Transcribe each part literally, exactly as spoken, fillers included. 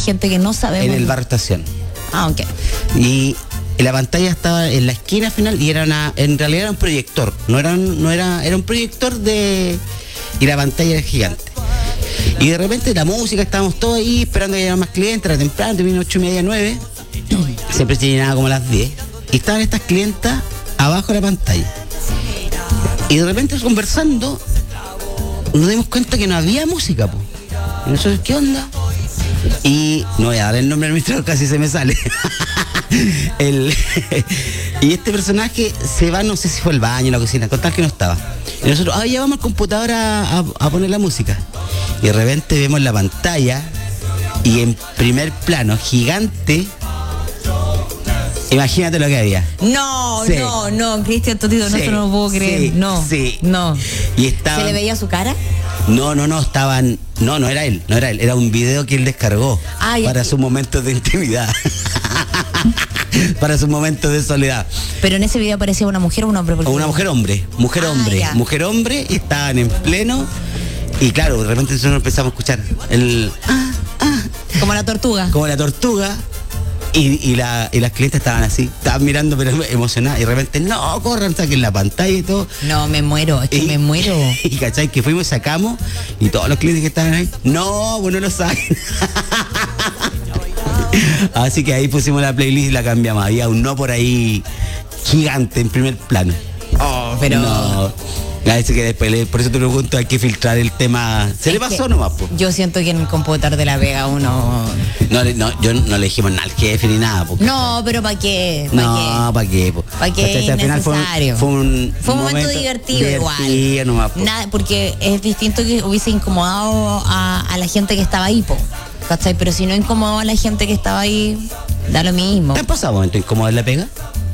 gente que no sabemos. En el barrio Estación. Ah, ok. Y la pantalla estaba en la esquina final y era una, en realidad era un proyector. No era, no era, era un proyector de. Y la pantalla era gigante. Y de repente la música, estábamos todos ahí esperando que llegaran más clientes, era temprano, terminó ocho y media, nueve. Siempre se llenaba como a las diez. Y estaban estas clientas abajo de la pantalla. Y de repente conversando, nos dimos cuenta que no había música, po. Y nosotros, ¿qué onda? Y no voy a dar el nombre del ministro, casi se me sale. el, y este personaje se va, no sé si fue al baño, a la cocina, con tal que no estaba. Y nosotros, ah, ya vamos al computador a, a, a poner la música. Y de repente vemos la pantalla y en primer plano, gigante, imagínate lo que había. No, sí. no, no, Cristian Totito, no, sí, eso no lo puedo creer. Sí, no, sí. no. Y estaban, ¿se le veía su cara? No, no, no, estaban. No, no era él, no era él. Era un video que él descargó ah, para sus momentos de intimidad. Para sus momentos de soledad. Pero en ese video aparecía una mujer o un hombre. O una mujer hombre, mujer ah, hombre, ya. mujer hombre, y estaban en pleno. Y claro, de repente nosotros empezamos a escuchar el. Ah, ah, como la tortuga. Como la tortuga. Y, y, la, y las clientes estaban así, estaban mirando pero emocionadas. Y de repente, no, corran, saquen la pantalla y todo. No, me muero, es que y, me muero. Y cachai, que fuimos y sacamos. Y todos los clientes que estaban ahí, no, bueno, lo saquen. Así que ahí pusimos la playlist y la cambiamos. Había un no por ahí gigante en primer plano. Oh, pero... No. A veces que después, por eso te pregunto, hay que filtrar el tema. ¿Se es le pasó nomás, po? Yo siento que en el computador de La Vega uno... No, no, yo no le dijimos nada al jefe ni nada. Porque, no, pero ¿para qué? ¿Pa no, ¿para qué? ¿Para qué? Al final fue un, fue un, fue un momento, momento divertido, divertido igual. Nomás, po. Nada, porque es distinto que hubiese incomodado a, a la gente que estaba ahí, po. ¿Cachai? Pero si no incomodó a la gente que estaba ahí, da lo mismo. ¿Te ha pasado momento incómodo en La Pega?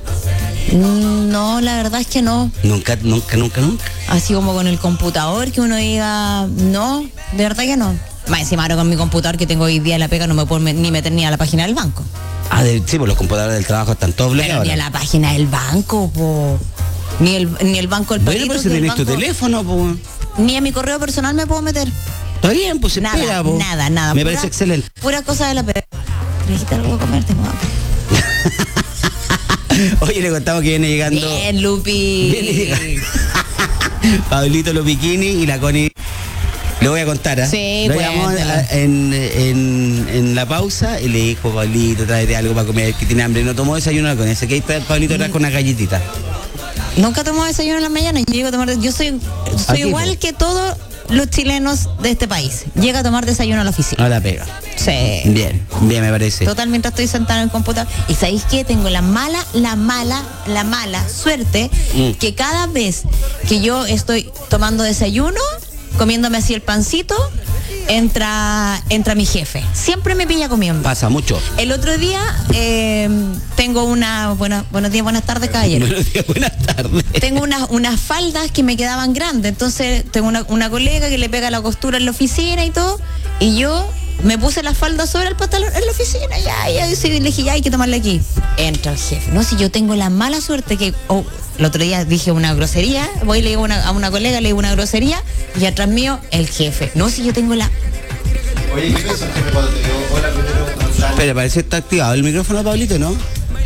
No, la verdad es que no. Nunca, nunca, nunca, nunca. Así como con el computador, que uno diga, no, de verdad que no. Más encima ahora con mi computador que tengo hoy día en La Pega no me puedo ni meter ni a la página del banco. Ah, de, sí, pues los computadores del trabajo están todos bloqueados. Ni a la página del banco, po. Ni el, ni el banco del Bueno, Palito. pero si tenés tu teléfono, po. Ni a mi correo personal me puedo meter. Está bien, pues se nada, pega, po. Nada, nada. Me pura, parece excelente. Pura cosa de La Pega. Necesito algo de comer, tengo hambre. Oye, le contamos que viene llegando. Bien, Lupi. Viene llegando. Pablito Lupiquini y la Connie. Lo voy a contar, ¿eh? Sí, lo pues, llamó en, en, en la pausa y le dijo, Pablito, tráete algo para comer, que tiene hambre. No tomó desayuno con ese, que ahí está Pablito atrás con una galletita. Nunca tomo desayuno en la mañana. Yo llego a tomar. Yo soy, soy Aquí, igual pues. que todos los chilenos de este país. Llega a tomar desayuno a la oficina. No la pega. Sí. Bien, bien me parece. Totalmente estoy sentada en el computador. Y ¿sabéis qué? Tengo la mala, la mala, la mala suerte mm. que cada vez que yo estoy tomando desayuno, comiéndome así el pancito, entra entra mi jefe. Siempre me pilla comiendo. Pasa mucho. El otro día eh, tengo una... Buena, buenos días, buenas tardes, caballero. Buenos días, buenas tardes. Tengo unas, unas faldas que me quedaban grandes. Entonces tengo una, una colega que le pega la costura en la oficina y todo. Y yo me puse las faldas sobre el pantalón en la oficina. Ya, ya, y le dije, ya hay que tomarle aquí. Entra el jefe. No, si yo tengo la mala suerte que... Oh, el otro día dije una grosería, voy y le digo una, a una colega, le digo una grosería, y atrás mío, el jefe. No, si yo tengo la... Oye, ¿qué pensó el jefe cuando te dio hola primero? ¿Cómo estás? Pero parece que está activado el micrófono, Pablito, ¿no?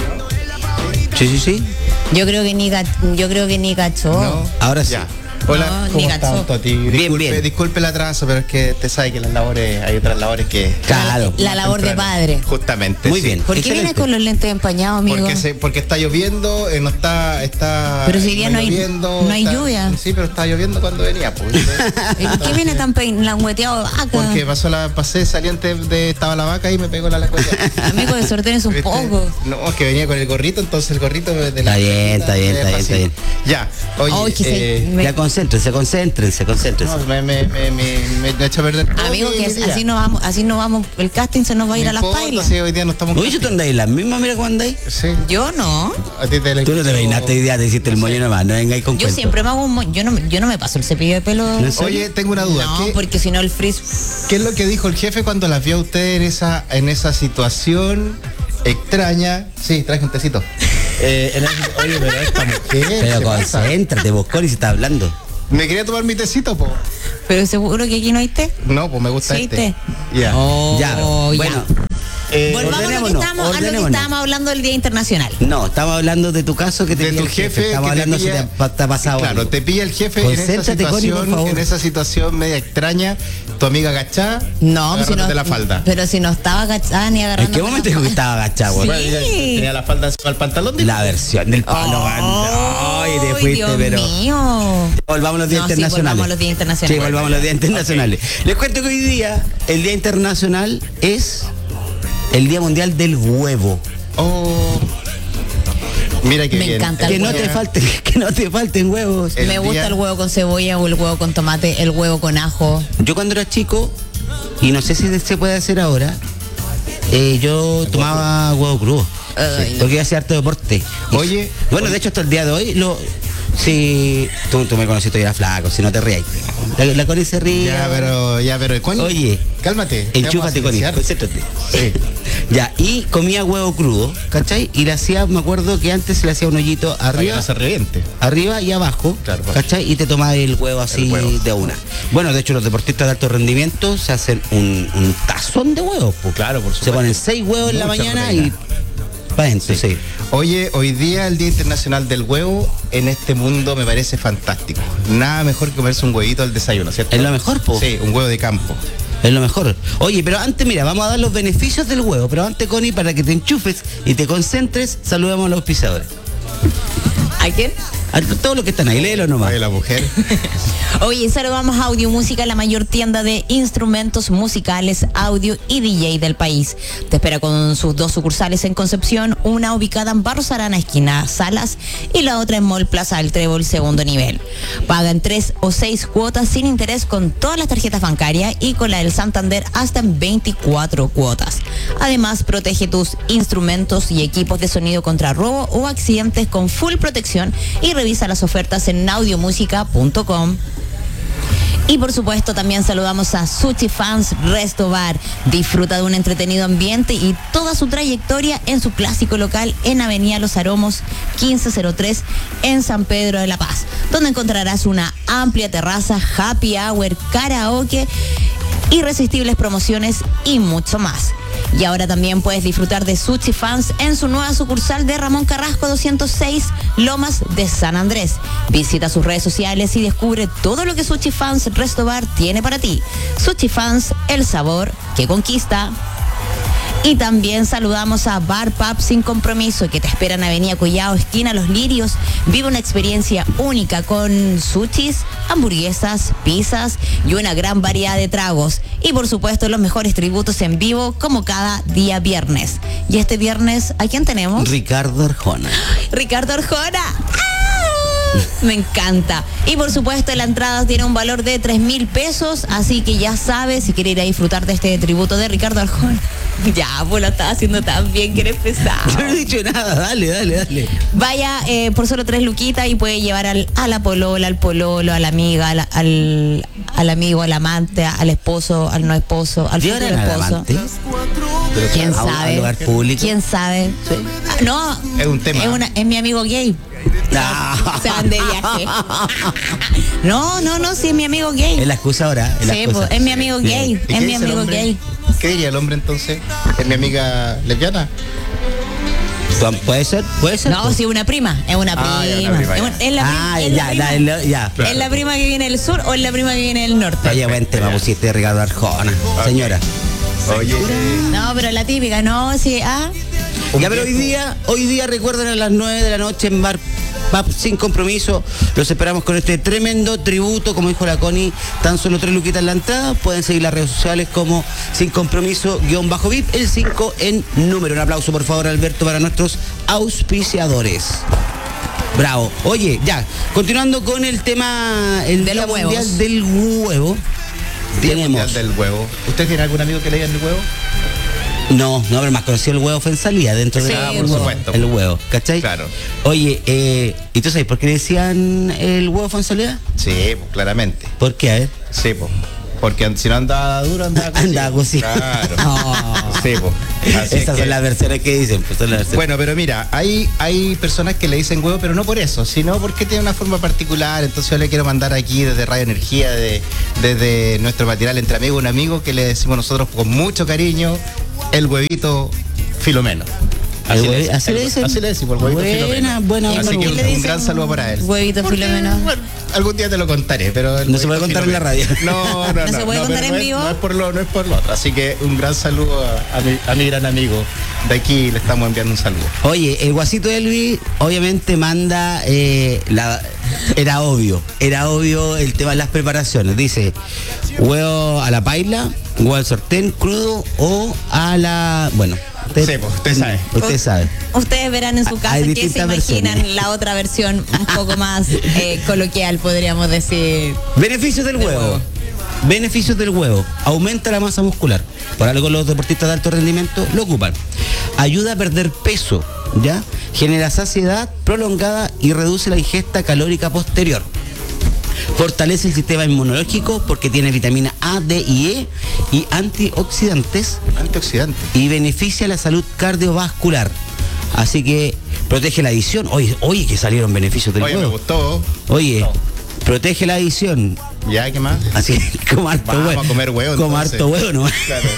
Sí, sí, sí. Yo creo que ni, yo creo que ni cachó. No. Ahora sí. Ya. Hola, No, ¿cómo ni estás, cachó. Toti? Bien, Disculpe, bien. disculpe el atraso, pero es que te sabe que las labores, hay otras labores que... Claro. La labor de temprano. padre. Justamente. Muy sí. bien. ¿Por qué Excelente. vienes con los lentes empañados, amigo? Porque, se, porque está lloviendo, eh, no está, está... Pero si hoy día no hay- lloviendo, no hay está- lluvia. Sí, pero está lloviendo cuando venía, pues. ¿Y por qué viene tan pein- langueteado de vaca? Porque pasó la, pasé saliente de, estaba la vaca y me pegó la lengüeta. Amigo, desordenes un ¿Viste? poco. No, es que venía con el gorrito, entonces el gorrito de la... Está bien, está bien, está bien, está bien. Ya, oye, Ay, que se- eh, me- Ya concéntrense, concéntrense, concéntrense. no, me, me, me, me, me, me echa a perder todo Amigo, mi que día. así no vamos, así no vamos, el casting se nos va a ir No a las importa, pailas. si hoy día no estamos... Oye, tú andáis las mismas, mira cómo andáis. Sí. Yo no. A ti te la Tú no te peinaste hoy día, te hiciste el moño nomás, no vengáis con Yo cuentos. siempre me hago un mo- yo no, me- yo no me paso el cepillo de pelo. ¿En serio? Oye, tengo una duda. No, ¿Qué, porque si no el frizz. ¿Qué es lo que dijo el jefe cuando las vio a usted en esa, en esa situación extraña? Sí, traje un tecito. Eh, en esa- oye, pero esta mujer... Pero ¿qué pasa? concéntrate, Bosconi, si está hablando. Me quería tomar mi tecito, po. Pero seguro que aquí no hay té. No, pues me gusta Sí, este. té. Ya. Oh, Ya, bueno, Eh, Volvamos a lo que ordenémonos, estábamos, a lo que ordenémonos. estábamos hablando del Día Internacional. No, estamos hablando de tu caso que te de pilla tu el jefe. jefe, Estamos que te hablando si pilla- te ha, te ha pasado Claro, algo. te pilla el jefe en esa Concéntrate, Connie, por situación, favor. en esa situación media extraña, tu amiga agachada, No, si no, agarrándote la falda. pero si no estaba agachada ni agarrando. ¿En qué momento dijo que estaba agachado, güey? Sí. Bueno, ella tenía la falda encima del pantalón de La versión del palo. Ay, te fuiste, Dios pero. mío. Volvamos a los días No, sí, internacionales. volvamos a los días internacionales. Sí, volvamos a los días internacionales. Les cuento que hoy día, el Día Internacional es el Día Mundial del Huevo. Oh. Mira que Me bien. encanta el Que no huevo. te falten, que no te falten huevos. El Me gusta día- el huevo con cebolla o el huevo con tomate, el huevo con ajo. Yo cuando era chico, y no sé si se puede hacer ahora, eh, yo tomaba huevo crudo. Ay, no. Porque iba a hacer harto deporte. Y- Oye, bueno, oye. de hecho hasta el día de hoy, lo, si tú, tú me conociste, yo era flaco, si no te rías. La, la Connie se ríe. Ya, pero, ya, pero, Connie, Oye, cálmate. te vamos a enchúfate, Connie, silenciar. concéntrate. Sí. Ya, y comía huevo crudo, ¿cachai? Y le hacía, me acuerdo que antes se le hacía un hoyito Para que arriba, no se reviente. arriba y abajo, Claro, pues. ¿cachai? Y te tomabas el huevo así El huevo. de una. Bueno, de hecho los deportistas de alto rendimiento se hacen un, un tazón de huevos, po. Claro, por Se supuesto. ponen seis huevos en la Mucha mañana proteína. y para adentro, sí. Oye, hoy día el Día Internacional del Huevo en este mundo me parece fantástico. Nada mejor que comerse un huevito al desayuno, ¿cierto? Es lo mejor, po. Sí, un huevo de campo. Es lo mejor. Oye, pero antes, mira, vamos a dar los beneficios del huevo. Pero antes, Connie, para que te enchufes y te concentres, saludamos a los pisadores. ¿A quién? A todos los que están ahí, léelo nomás. Oye, la mujer. Oye, saludamos a Audio Música, la mayor tienda de instrumentos musicales, audio y D J del país. Te espera con sus dos sucursales en Concepción, una ubicada en Barros Arana, esquina Salas, y la otra en Mall Plaza del Trébol, segundo nivel. Paga en tres o seis cuotas sin interés con todas las tarjetas bancarias y con la del Santander hasta en veinticuatro cuotas. Además, protege tus instrumentos y equipos de sonido contra robo o accidentes con full protección y revisa las ofertas en audiomusica punto com. Y por supuesto también saludamos a Sushi Fans Resto Bar. Disfruta de un entretenido ambiente y toda su trayectoria en su clásico local en Avenida Los Aromos quince cero tres en San Pedro de la Paz, donde encontrarás una amplia terraza, happy hour, karaoke, irresistibles promociones y mucho más. Y ahora también puedes disfrutar de Sushi Fans en su nueva sucursal de Ramón Carrasco doscientos seis, Lomas de San Andrés. Visita sus redes sociales y descubre todo lo que Sushi Fans Resto Bar tiene para ti. Sushi Fans, el sabor que conquista. Y también saludamos a Bar Pub Sin Compromiso, que te espera en Avenida Collao, esquina Los Lirios. Vive una experiencia única con sushis, hamburguesas, pizzas y una gran variedad de tragos. Y por supuesto los mejores tributos en vivo como cada día viernes. Y este viernes, ¿a quién tenemos? Ricardo Arjona. Ricardo Arjona. ¡Ah! Me encanta. Y por supuesto la entrada tiene un valor de tres mil pesos, así que ya sabes, si quieres ir a disfrutar de este tributo de Ricardo Arjona. Ya, pues lo estás haciendo tan bien que eres pesado. Yo no he dicho nada, dale, dale, dale. Vaya eh, por solo tres luquitas y puede llevar al, a la polola, al pololo, a la amiga, al, al, al amigo, al amante, al esposo, al no esposo, al futuro ¿Llevarán al esposo. amante? ¿Quién a un- sabe? al lugar público? ¿Quién sabe? Ah, no, Es un tema. Es, una, es mi amigo gay. No. Se van de viaje. No, no, no, sí es mi amigo gay. Es la excusa ahora. Es la Sí, excusa. pues, es mi amigo Bien. gay. ¿Y Es qué mi dice el amigo hombre? gay. ¿Qué diría el hombre entonces? ¿Es mi amiga lesbiana? ¿Puede ser? ¿Puede ser? No, sí, una prima. Es una prima. Ah, ya, una prima, Es, ya. un- es la, Ah, prima- es la ya, prima. la- la- ya. ¿Es la prima que viene del sur o es la prima que viene del norte? Oye, buen tema pusiste, Ricardo Arjona. Señora. Oye. No, pero la típica, no, sí, ah. Ya, pero hoy día, hoy día recuerden a las nueve de la noche en Bar Pub Sin Compromiso. Los esperamos con este tremendo tributo, como dijo la Connie, tan solo tres luquitas en la entrada. Pueden seguir las redes sociales como Sin Compromiso guión bajo V I P, el cinco en número. Un aplauso por favor, Alberto, para nuestros auspiciadores. Bravo. Oye, ya, continuando con el tema el De Día los Mundial huevos. del Huevo. Día Tenemos. Mundial del Huevo. ¿Usted tiene algún amigo que le digan el huevo? No, no, pero más conocido el huevo fue en salida dentro Sí, de Ah, por el huevo, supuesto. el huevo, ¿cachai? Claro. Oye, eh, ¿y tú sabes por qué le decían el huevo fue en salida? Sí, pues claramente. ¿Por qué? A ver. Sí, pues. Porque si no andaba duro, andaba cocido. Andaba cocido. Claro. Oh. Sí, pues. Así Esas que- son las versiones que dicen, pues son las versiones. Bueno, pero mira, hay, hay personas que le dicen huevo, pero no por eso, sino porque tiene una forma particular. Entonces yo le quiero mandar aquí desde Radio Energía, de- desde nuestro material entre amigos, un amigo que le decimos nosotros con mucho cariño, el huevito Filomeno. El Así, hue- le, así le dicen. así le decimos, el huevito Buena, Filomeno. buena, Así buena, que buena. un, le un gran dicen saludo para él. Huevito Porque, Filomeno. bueno, algún día te lo contaré, pero el No se puede huevito contar en la radio. No, no, no. ¿No se puede contar pero en no es- vivo? No es por lo, no es por lo otro. Así que un gran saludo a, a, mi, a mi gran amigo. De aquí le estamos enviando un saludo. Oye, el guasito Elvis obviamente manda eh, la era obvio, era obvio el tema de las preparaciones. Dice huevo a la paila, huevo al sartén crudo o a la bueno. Usted, Sí, pues, usted sabe. Usted sabe. Ustedes verán en su Hay casa que se distintas imaginan versiones. la otra versión un poco más eh, coloquial, podríamos decir. Beneficios del Del huevo. huevo. Beneficios del huevo. Aumenta la masa muscular. Por algo los deportistas de alto rendimiento lo ocupan. Ayuda a perder peso, ¿ya? Genera saciedad prolongada y reduce la ingesta calórica posterior. Fortalece el sistema inmunológico porque tiene vitamina A, D y E y antioxidantes Antioxidante. y beneficia la salud cardiovascular. Así que protege la adicción. Oye, oye que salieron beneficios del Oye, me huevo. gustó. Oye, protege la adicción. ¿Ya? ¿Qué más? Así que como harto Vamos huevo. a comer huevo, Como entonces. harto huevo, ¿no? Claro.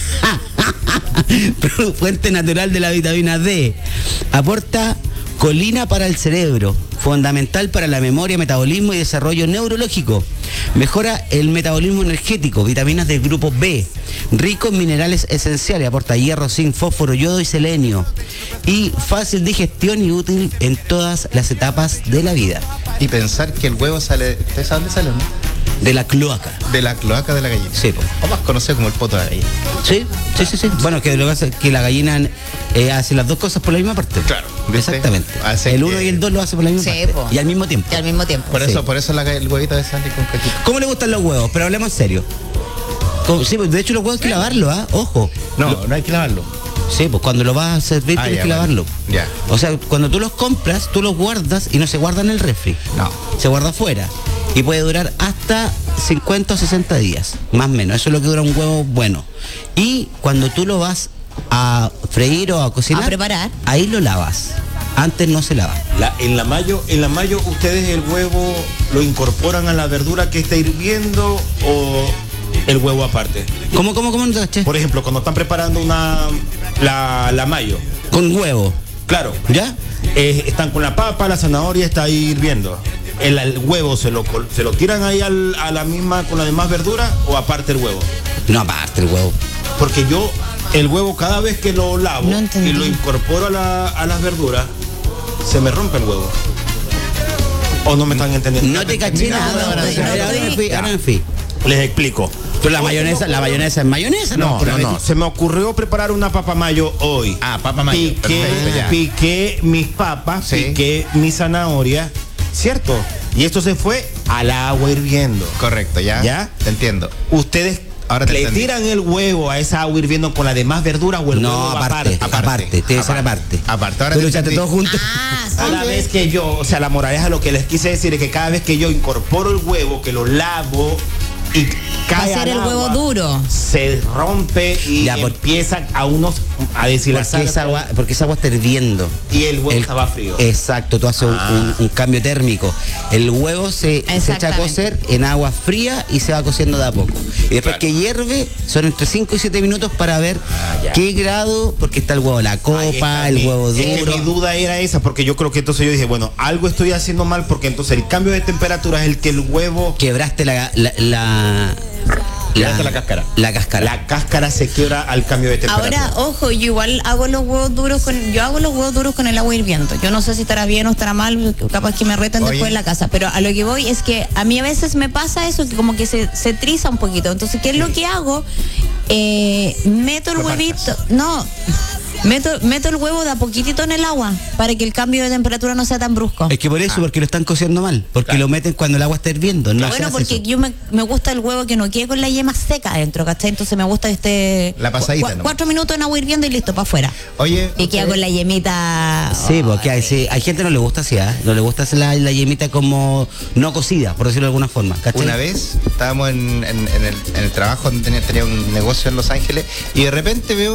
Pero fuente natural de la vitamina D. Aporta colina para el cerebro, fundamental para la memoria, metabolismo y desarrollo neurológico. Mejora el metabolismo energético, vitaminas del grupo B, rico en minerales esenciales, aporta hierro, zinc, fósforo, yodo y selenio. Y fácil digestión y útil en todas las etapas de la vida. Y pensar que el huevo sale. ¿Ustedes saben dónde sale, no? De la cloaca. De la cloaca de la gallina. Sí, po. O más conocido como el poto de la gallina. Sí, sí, sí, sí. Bueno, que lo que pasa es que la gallina eh, hace las dos cosas por la misma parte. Claro, ¿viste? Exactamente. Hace el uno que- y el dos lo hace por la misma Sí, parte. po. Y al mismo tiempo. Y al mismo tiempo. Por Sí. eso, por eso la, el huevito de sale con cachito. ¿Cómo le gustan los huevos? Pero hablemos en serio. ¿Cómo? Sí, pues de hecho los huevos hay que lavarlos, ¿ah? Ojo. No, no hay que lavarlo. Sí, pues cuando lo vas a servir Ah, tienes ya, que bueno. lavarlo. Ya. O sea, cuando tú los compras, tú los guardas y no se guarda en el refri. No. Se guarda afuera. Y puede durar hasta cincuenta o sesenta días, más o menos. Eso es lo que dura un huevo bueno. Y cuando tú lo vas a freír o a cocinar, A preparar. ahí lo lavas. Antes no se lava. La- en la mayo, en la mayo ustedes el huevo lo incorporan a la verdura que está hirviendo o el huevo aparte. ¿Cómo, cómo, cómo no te caché? Por ejemplo, cuando están preparando una la, la mayo, Con huevo. claro, ¿Ya? eh, están con la papa, la zanahoria está ahí hirviendo. El, el huevo se lo col- se lo tiran ahí al- a la misma con la demás verdura o aparte el huevo. No, aparte el huevo. Porque yo el huevo cada vez que lo lavo No entendí. y lo incorporo a, la- a las verduras se me rompe el huevo. ¿O no me están entendiendo? No te caché No, nada. no, no, ahora, no, ahora no, me fui, ya. ahora me fui. Les explico. Pero la mayonesa, la mayonesa es mayonesa, No, Por no, la no. Se me ocurrió preparar una papa mayo hoy. Ah, papa mayo. Piqué, Perfecto, ya. piqué mis papas, Sí. piqué mi zanahoria, ¿cierto? Y esto se fue al agua hirviendo. Correcto, ya. ¿Ya? Te entiendo. Ustedes Ahora te le entendí. tiran el huevo a esa agua hirviendo con las demás verduras o el No, huevo aparte, aparte. aparte, tiene que ser aparte. Aparte, ahora Tú te lo echaste entendí. todo junto. Ah, A la sí. vez que yo, o sea, la moraleja lo que les quise decir es que cada vez que yo incorporo el huevo, que lo lavo y Va a cae ser al el agua, huevo duro. se rompe y Ya, por- empieza a unos a deshilazar Porque esa agua, porque esa agua está hirviendo. y el huevo El- estaba frío. Exacto, tú haces un- Ah. un, un cambio térmico. El huevo se, se echa a Exactamente. cocer en agua fría y se va cociendo de a poco. Y después Claro. que hierve, son entre cinco y siete minutos para ver Ah, ya. qué grado, porque está el huevo a la Ahí copa, está, el mi- huevo es que duro. mi duda era esa, porque yo creo que entonces yo dije, bueno, algo estoy haciendo mal, porque entonces el cambio de temperatura es el que el huevo, Quebraste la, la, la, Quebraste la cáscara. La cáscara. la cáscara se quiebra al cambio de temperatura. Ahora, ojo, yo igual hago los huevos duros con, yo hago los huevos duros con el agua hirviendo. Yo no sé si estará bien o estará mal, capaz que me retan Oye. después en la casa, pero a lo que voy es que a mí a veces me pasa eso, que como que se, se triza un poquito. Entonces, ¿qué es lo que hago? Eh, meto el Lo huevito, partas. no, meto, meto el huevo de a poquitito en el agua para que el cambio de temperatura no sea tan brusco. Es que por eso, porque lo están cociendo mal. Porque Claro. lo meten cuando el agua está hirviendo. No se Bueno, hace porque eso. yo me, me gusta el huevo que no quede con la yema seca adentro, ¿cachai? Entonces me gusta este... La pasadita cua- nomás. Cuatro minutos en agua hirviendo y listo, para afuera. Oye. Y queda ustedes- con la yemita... Sí, porque hay, sí, hay gente que no le gusta así, ¿ah? No le gusta hacer la, la yemita como no cocida, por decirlo de alguna forma. ¿cachai? Una vez estábamos en, en- en el, en el trabajo donde tenía, tenía un negocio en Los Ángeles y de repente veo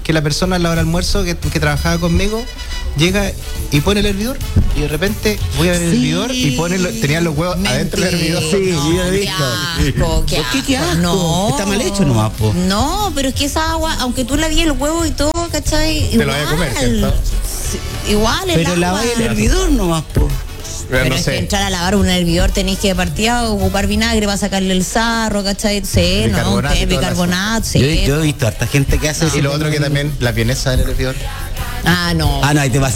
que la persona a la hora del almuerzo que, que trabajaba conmigo llega y pone el hervidor y de repente voy a ver el Sí. hervidor y pone lo- tenían los huevos adentro del hervidor. Sí, no, yo lo he qué visto. asco, qué ¿Por qué qué asco? asco? No. Está mal hecho nomás, po. No, pero es que esa agua, aunque tú la vi el huevo y todo, ¿cachai? Te lo vas a comer, ¿cierto? Sí, igual el Pero agua. lava el hervidor nomás, po. Pero Pero no es que sé. entrar a lavar un hervidor tenéis que de partida ocupar vinagre para sacarle el sarro, ¿cachai? Sí, no, Bicarbonato y té, todo el bicarbonato, sí. Yo, yo he visto harta gente que hace Y lo otro que también, la vienesa del hervidor. Ah, no. Ah, no, ahí te pasa.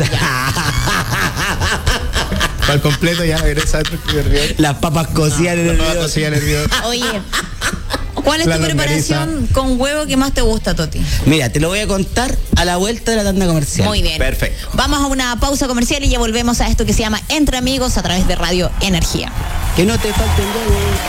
Al completo ya la vienesa dentro del hervidor. Las papas cocidas en el La papa hervidor. cocida al hervidor. Oye, ¿cuál es La tu preparación con huevo que más te gusta, Toti? Mira, te lo voy a contar a la vuelta de la tanda comercial. Muy bien. Perfecto. Vamos a una pausa comercial y ya volvemos a esto que se llama Entre Amigos a través de Radio Energía. Que no te falten huevos.